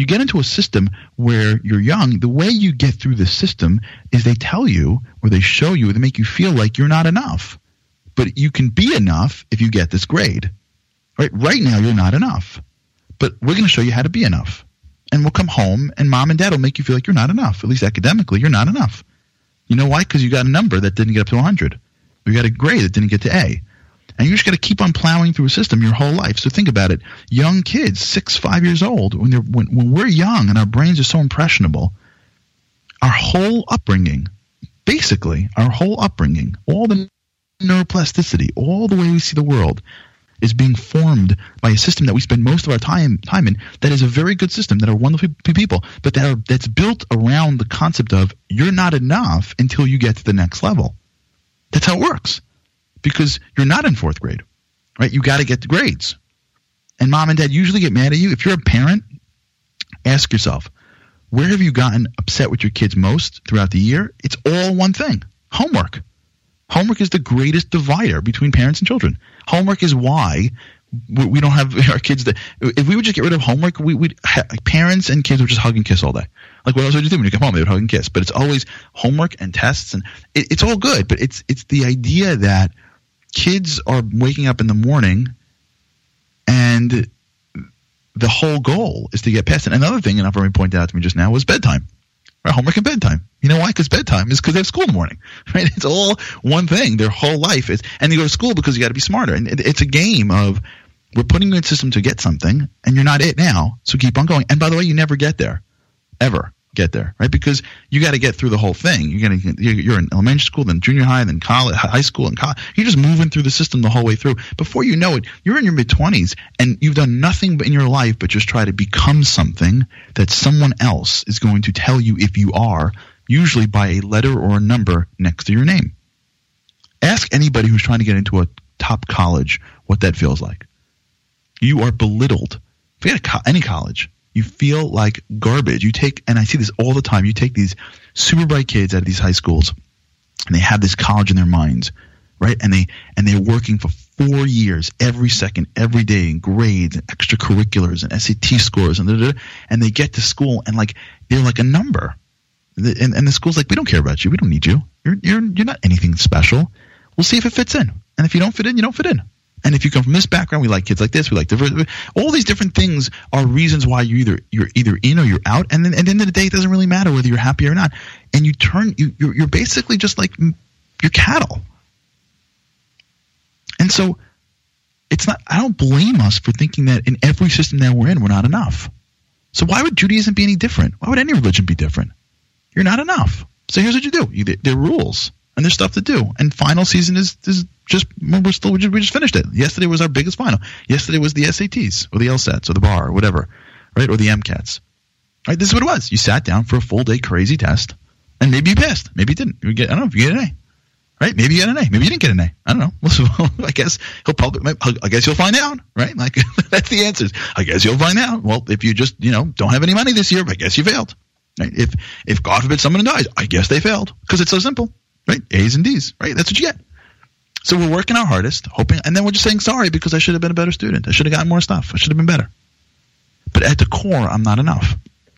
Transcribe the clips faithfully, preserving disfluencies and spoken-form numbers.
you get into a system where you're young, the way you get through the system is they tell you or they show you or they make you feel like you're not enough. But you can be enough if you get this grade. Right? Right now, you're not enough. But we're going to show you how to be enough. And we'll come home, and mom and dad will make you feel like you're not enough. At least academically, you're not enough. You know why? Because you got a number that didn't get up to one hundred. Or you got a grade that didn't get to A. And you just got to keep on plowing through a system your whole life. So think about it. Young kids, six, five years old, when they're when, when we're young and our brains are so impressionable, our whole upbringing, basically, our whole upbringing, all the neuroplasticity, all the way we see the world, is being formed by a system that we spend most of our time time in that is a very good system, that are wonderful people, but that are, that's built around the concept of you're not enough until you get to the next level. That's how it works. Because you're not in fourth grade, right? You got to get the grades. And mom and dad usually get mad at you. If you're a parent, ask yourself, where have you gotten upset with your kids most throughout the year? It's all one thing, homework. Homework is the greatest divider between parents and children. Homework is why we don't have our kids that if we would just get rid of homework, we would ha- parents and kids would just hug and kiss all day. Like what else would you do when you come home? They would hug and kiss. But it's always homework and tests, and it, it's all good. But it's it's the idea that kids are waking up in the morning, and the whole goal is to get past it. Another thing, and I've already pointed out to me just now, was bedtime. Right, homework and bedtime. You know why? Because bedtime is because they have school in the morning. Right? It's all one thing. Their whole life is, and you go to school because you got to be smarter. And it, it's a game of we're putting you in a system to get something, and you're not it now, so keep on going. And by the way, you never get there, ever get there, right? Because you got to get through the whole thing. You're gonna you're in elementary school, then junior high, then college, high school, and college. You're just moving through the system the whole way through. Before you know it, you're in your mid twenties, and you've done nothing in your life but just try to become something that someone else is going to tell you if you are, usually by a letter or a number next to your name. Ask anybody who's trying to get into a top college what that feels like. You are belittled. Forget co- any college. You feel like garbage. You take, and I see this all the time, you take these super bright kids out of these high schools, and they have this college in their minds, right? And, they, and they're working for four years, every second, every day, in grades and extracurriculars and S A T scores, and, da, da, da, and they get to school, and like they're like a number. And, and the school's like, we don't care about you. We don't need you. You're, you're, you're not anything special. We'll see if it fits in. And if you don't fit in, you don't fit in. And if you come from this background, we like kids like this. We like diversity. All these different things are reasons why you either you're either in or you're out. And then at the end of the day, it doesn't really matter whether you're happy or not. And you turn you you're, you're basically just like your cattle. And so it's not. I don't blame us for thinking that in every system that we're in, we're not enough. So why would Judaism be any different? Why would any religion be different? You're not enough. So here's what you do. You, there are rules and there's stuff to do. And final season is is. Just we're still we just, we just finished it. Yesterday was our biggest final. Yesterday was the S A Ts or the LSATs or the bar or whatever, right? Or the MCATs. Right? This is what it was. You sat down for a full day crazy test, and maybe you passed. Maybe you didn't. You get, I don't know if you get an A. Right? Maybe you got an A. Maybe you didn't get an A. I don't know. I guess he'll public. I guess you'll find out. Right? Like that's the answers. I guess you'll find out. Well, if you just you know don't have any money this year, I guess you failed. Right? If if God forbid someone dies, I guess they failed because it's so simple. Right? A's and D's. Right? That's what you get. So we're working our hardest, hoping, and then we're just saying sorry because I should have been a better student. I should have gotten more stuff. I should have been better. But at the core, I'm not enough.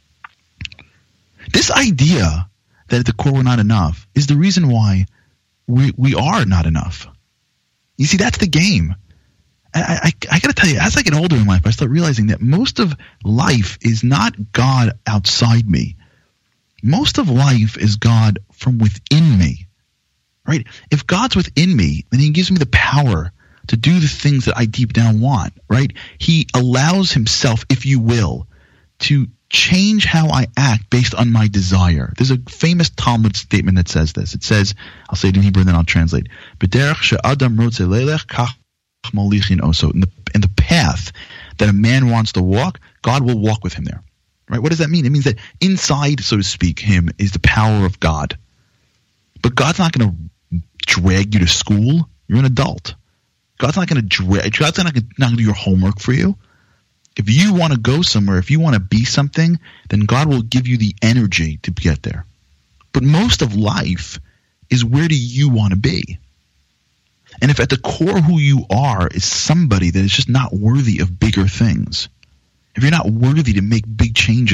This idea that at the core we're not enough is the reason why we we are not enough. You see, that's the game. I, I, I got to tell you, as I get older in life, I start realizing that most of life is not God outside me. Most of life is God from within me. Right? If God's within me, then he gives me the power to do the things that I deep down want, right? He allows himself, if you will, to change how I act based on my desire. There's a famous Talmud statement that says this. It says, I'll say it in Hebrew and then I'll translate. B'derech she'adam rotze lelech kach molichin oso. In the in the path that a man wants to walk, God will walk with him there. Right? What does that mean? It means that inside, so to speak, him is the power of God. But God's not going to drag you to school. You're an adult. God's not going to drag. God's not going to do your homework for you. If you want to go somewhere, if you want to be something, then God will give you the energy to get there. But most of life is where do you want to be? And if at the core who you are is somebody that is just not worthy of bigger things, if you're not worthy to make big changes